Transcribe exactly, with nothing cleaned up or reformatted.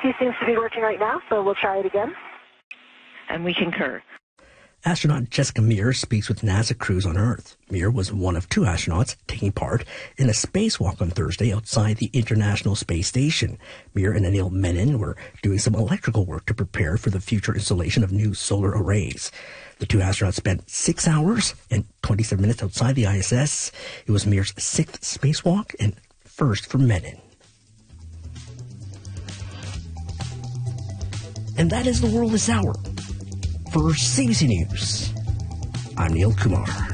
frequency seems to be working right now, so we'll try it again. And we concur. Astronaut Jessica Meir speaks with NASA crews on Earth. Meir was one of two astronauts taking part in a spacewalk on Thursday outside the International Space Station. Meir and Anil Menon were doing some electrical work to prepare for the future installation of new solar arrays. The two astronauts spent six hours and twenty-seven minutes outside the I S S. It was Meir's sixth spacewalk and first for Menon. And that is the world this hour. For C B C News, I'm Neil Kumar.